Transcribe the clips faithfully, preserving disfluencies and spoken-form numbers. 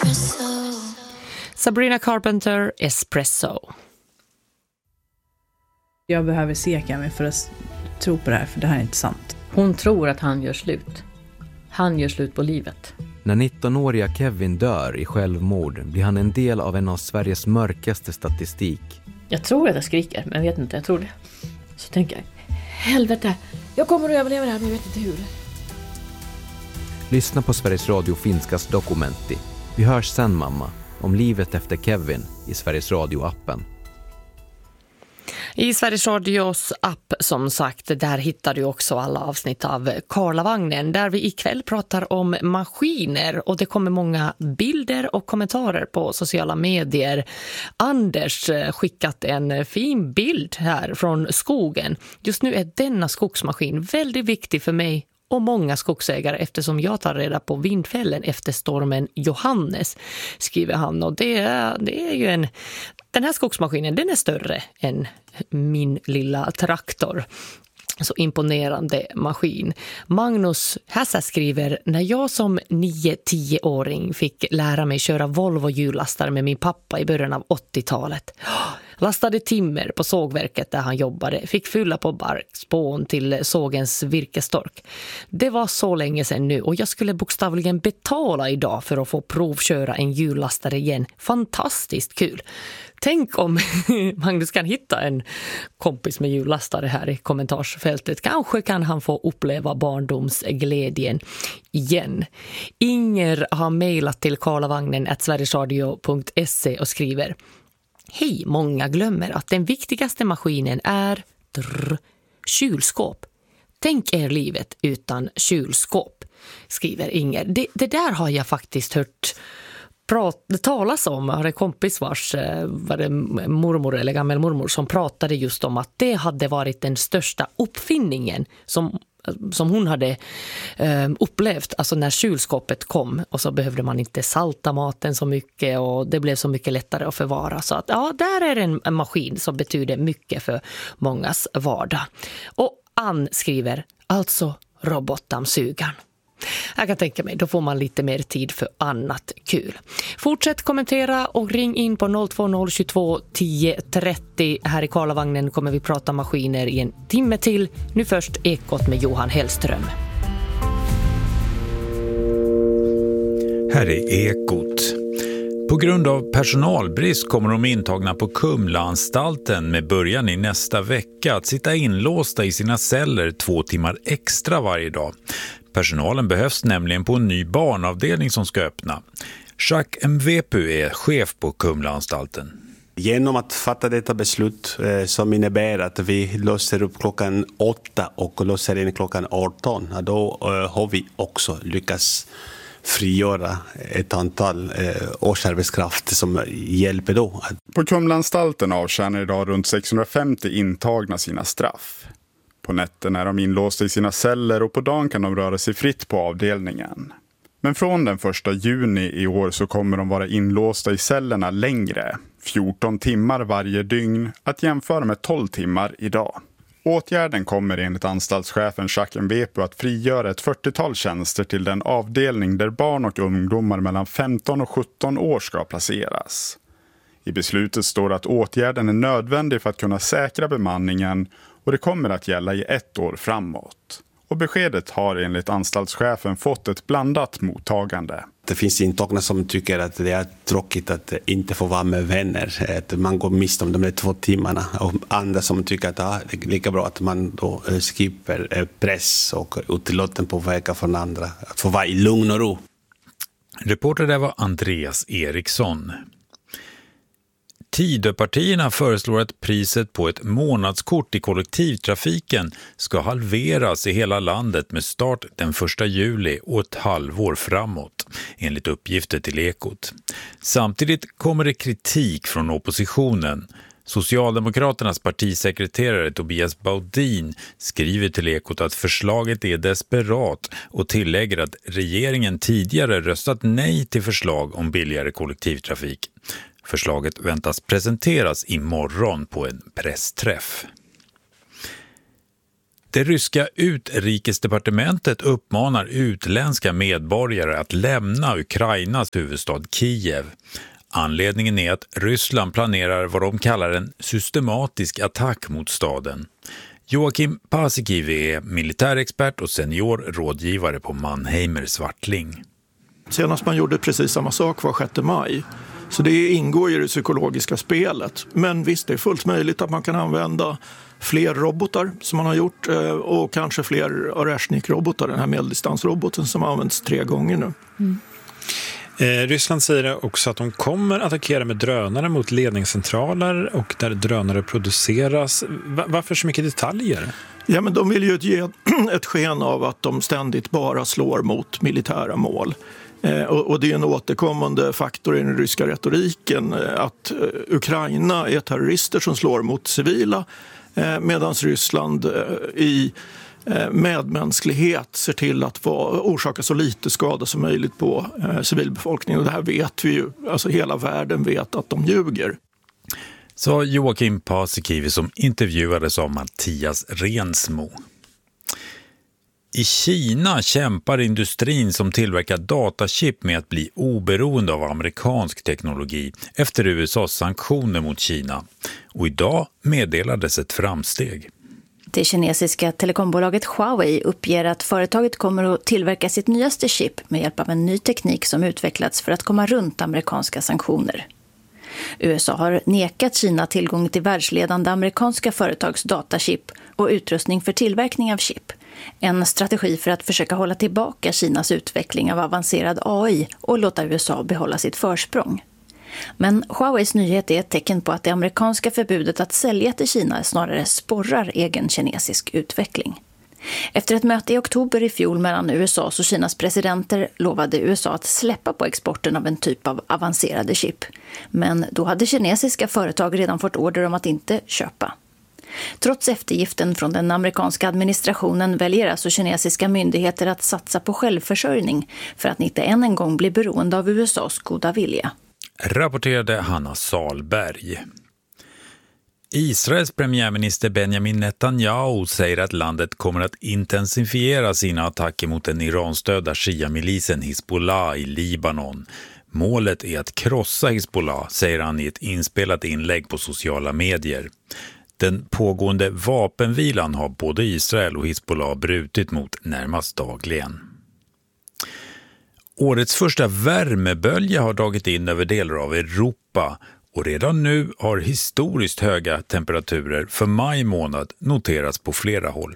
Sabrina Carpenter, Espresso. Jag behöver se Kevin för att tro på det här, för det här är inte sant. Hon tror att han gör slut. Han gör slut på livet. När nittonåriga Kevin dör i självmord blir han en del av en av Sveriges mörkaste statistik. Jag tror att jag skriker, men jag vet inte, jag tror det. Så tänker jag, helvete, jag kommer att överleva det här, men jag vet inte hur. Lyssna på Sveriges Radio Finskas Dokumenti. Vi hörs sen, mamma, om livet efter Kevin i Sveriges Radio-appen. I Sveriges Radios app, som sagt, där hittar du också alla avsnitt av Karlavagnen, där vi ikväll pratar om maskiner, och det kommer många bilder och kommentarer på sociala medier. Anders skickat en fin bild här från skogen. Just nu är denna skogsmaskin väldigt viktig för mig och många skogsägare, eftersom jag tar reda på vindfällen efter stormen Johannes, skriver han. Och det är, det är ju en... Den här skogsmaskinen, den är större än min lilla traktor. Så imponerande maskin. Magnus Hässa skriver, när jag som nio-tio-åring fick lära mig köra Volvo hjullastare med min pappa i början av åttiotalet. Lastade timmer på sågverket där han jobbade. Fick fylla på barkspån till sågens virkestork. Det var så länge sedan nu, och jag skulle bokstavligen betala idag för att få provköra en hjullastare igen. Fantastiskt kul. Tänk om Magnus kan hitta en kompis med hjullastare här i kommentarsfältet. Kanske kan han få uppleva barndomsglädjen igen. Inger har mejlat till karlavagnen at sverigesradio punkt se och skriver: hej, många glömmer att den viktigaste maskinen är drr, kylskåp. Tänk er livet utan kylskåp, skriver Inger. Det, det där har jag faktiskt hört prat, det talas om. Jag har en kompis vars var det mormor eller gammelmormor som pratade just om att det hade varit den största uppfinningen som som hon hade eh, upplevt, alltså när kylskåpet kom, och så behövde man inte salta maten så mycket och det blev så mycket lättare att förvara. Så att ja, där är en, en maskin som betyder mycket för mångas vardag. Och Ann skriver, alltså robotdammsugaren. Jag kan tänka mig, då får man lite mer tid för annat kul. Fortsätt kommentera och ring in på noll två noll tjugotvå tio trettio. Här i Karlavagnen kommer vi prata maskiner i en timme till. Nu först Ekot med Johan Hellström. Här är Ekot. På grund av personalbrist kommer de intagna på Kumlaanstalten med början i nästa vecka att sitta inlåsta i sina celler två timmar extra varje dag. Personalen behövs nämligen på en ny barnavdelning som ska öppna. Jacques Mvepu är chef på Kumlaanstalten. Genom att fatta detta beslut eh, som innebär att vi låser upp klockan åtta och låser in klockan arton, då eh, har vi också lyckats frigöra ett antal eh, årsarbetskraft som hjälper då. På Kumlaanstalten avtjänar idag runt sexhundrafemtio intagna sina straff. På nätten är de inlåsta i sina celler och på dagen kan de röra sig fritt på avdelningen. Men från den första juni i år så kommer de vara inlåsta i cellerna längre, fjorton timmar varje dygn, att jämföra med tolv timmar idag. Åtgärden kommer enligt anstaltschefen Jacques Mvepu att frigöra ett fyrtiotal tjänster till den avdelning där barn och ungdomar mellan femton och sjutton år ska placeras. I beslutet står att åtgärden är nödvändig för att kunna säkra bemanningen och det kommer att gälla i ett år framåt. Och beskedet har enligt anstaltschefen fått ett blandat mottagande. Det finns intagna som tycker att det är tråkigt att inte få vara med vänner. Att man går miste om de där två timmarna. Och andra som tycker att ja, det är lika bra att man då skipper press och utlåten på vägar från andra. Att få vara i lugn och ro. Reporter där var Andreas Eriksson. Tidöpartierna föreslår att priset på ett månadskort i kollektivtrafiken ska halveras i hela landet med start den första juli och ett halvår framåt, enligt uppgifter till Ekot. Samtidigt kommer det kritik från oppositionen. Socialdemokraternas partisekreterare Tobias Baudin skriver till Ekot att förslaget är desperat och tillägger att regeringen tidigare röstat nej till förslag om billigare kollektivtrafik. Förslaget väntas presenteras imorgon på en pressträff. Det ryska utrikesdepartementet uppmanar utländska medborgare att lämna Ukrainas huvudstad Kiev. Anledningen är att Ryssland planerar vad de kallar en systematisk attack mot staden. Joakim Paasikivi är militärexpert och senior rådgivare på Mannheimer Swartling. Senast man gjorde precis samma sak var sjätte maj. Så det ingår i det psykologiska spelet. Men visst, det är fullt möjligt att man kan använda fler robotar som man har gjort och kanske fler Oreshnik-robotar, den här medeldistansroboten som används tre gånger nu. Mm. Eh, Ryssland säger också att de kommer attackera med drönare mot ledningscentraler och där drönare produceras. Va- varför så mycket detaljer? Ja, men de vill ju ge ett sken av att de ständigt bara slår mot militära mål. Eh, och, och det är en återkommande faktor i den ryska retoriken eh, att eh, Ukraina är terrorister som slår mot civila eh, medan Ryssland eh, i eh, medmänsklighet ser till att va, orsaka så lite skada som möjligt på eh, civilbefolkningen. Och det här vet vi ju, alltså hela världen vet att de ljuger. Sa Joakim Paasikivi som intervjuades av Mattias Rensmo. I Kina kämpar industrin som tillverkar datachip med att bli oberoende av amerikansk teknologi efter U S A:s sanktioner mot Kina. Och idag meddelades ett framsteg. Det kinesiska telekombolaget Huawei uppger att företaget kommer att tillverka sitt nyaste chip med hjälp av en ny teknik som utvecklats för att komma runt amerikanska sanktioner. U S A har nekat Kina tillgång till världsledande amerikanska företags datachip och utrustning för tillverkning av chip. En strategi för att försöka hålla tillbaka Kinas utveckling av avancerad A I och låta U S A behålla sitt försprång. Men Huaweis nyhet är ett tecken på att det amerikanska förbudet att sälja till Kina snarare sporrar egen kinesisk utveckling. Efter ett möte i oktober i fjol mellan U S A:s och Kinas presidenter lovade U S A att släppa på exporten av en typ av avancerade chip. Men då hade kinesiska företag redan fått order om att inte köpa. Trots eftergiften från den amerikanska administrationen väljer alltså kinesiska myndigheter att satsa på självförsörjning för att inte än en gång bli beroende av U S A:s goda vilja. Rapporterade Hanna Salberg. Israels premiärminister Benjamin Netanyahu säger att landet kommer att intensifiera sina attacker mot den iranstödda shia-milisen Hizbollah i Libanon. Målet är att krossa Hizbollah, säger han i ett inspelat inlägg på sociala medier. Den pågående vapenvilan har både Israel och Hizbollah brutit mot närmast dagligen. Årets första värmebölja har dragit in över delar av Europa och redan nu har historiskt höga temperaturer för maj månad noterats på flera håll.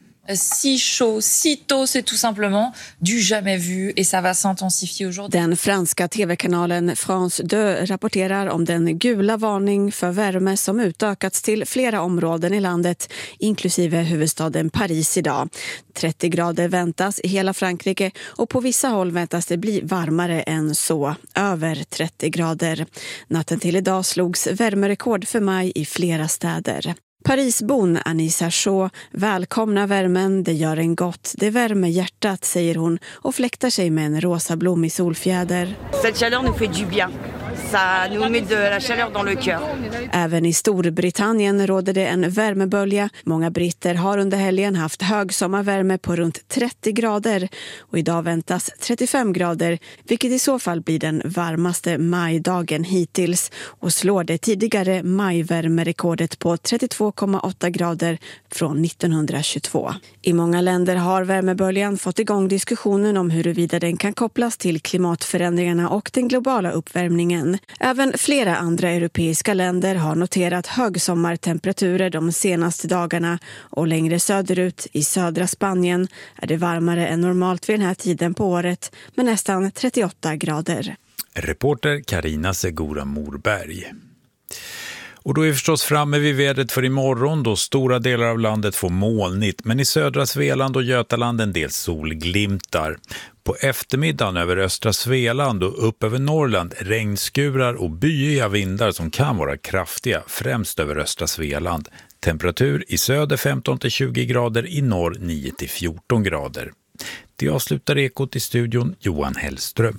Si chaud, si tôt, c'est tout simplement du jamais vu et ça va s'intensifier aujourd'hui. Den franska tv-kanalen France deux rapporterar om den gula varning för värme som utökats till flera områden i landet, inklusive huvudstaden Paris idag. trettio grader väntas i hela Frankrike och på vissa håll väntas det bli varmare än så, över trettio grader. Natten till idag slogs värmerekord för maj i flera städer. Parisbon Anissa Shaw välkomnar värmen, det gör en gott, det värmer hjärtat, säger hon och fläktar sig med en rosa blommig solfjäder. Cette chaleur nous fait du bien. Ça nous met de la chaleur dans le cœur. Även i Storbritannien råder det en värmebölja. Många britter har under helgen haft högsommarvärme på runt trettio grader och idag väntas trettiofem grader, vilket i så fall blir den varmaste majdagen hittills och slår det tidigare majvärmerekordet på trettiotvå komma åtta grader från nittonhundratjugotvå. I många länder har värmeböljan fått igång diskussionen om huruvida den kan kopplas till klimatförändringarna och den globala uppvärmningen. Även flera andra europeiska länder har noterat högsommartemperaturer de senaste dagarna och längre söderut i södra Spanien är det varmare än normalt vid den här tiden på året med nästan trettioåtta grader. Reporter Carina Segura Morberg. Och då är vi förstås framme vid vädret för imorgon då stora delar av landet får molnigt, men i södra Svealand och Götaland en del solglimtar. På eftermiddagen över östra Svealand och upp över Norrland regnskurar och byiga vindar som kan vara kraftiga, främst över östra Svealand. Temperatur i söder femton till tjugo grader, i norr nio till fjorton grader. Det avslutar Ekot i studion, Johan Hellström.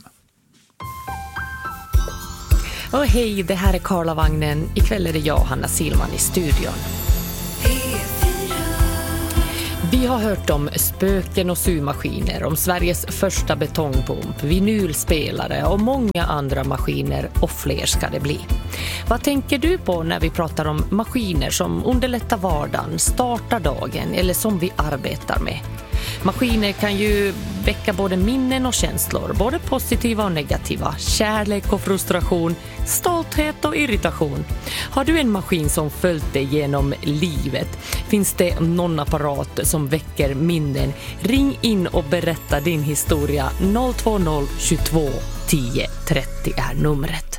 Och hej, det här är Karlavagnen. Ikväll är det jag, Hanna Silman, i studion. Vi har hört om spöken och symaskiner, om Sveriges första betongpump, vinylspelare och många andra maskiner, och fler ska det bli. Vad tänker du på när vi pratar om maskiner som underlättar vardagen, startar dagen eller som vi arbetar med? Maskiner kan ju väcka både minnen och känslor, både positiva och negativa, kärlek och frustration, stolthet och irritation. Har du en maskin som följt dig genom livet? Finns det någon apparat som väcker minnen? Ring in och berätta din historia. noll två noll tjugotvå tio trettio är numret.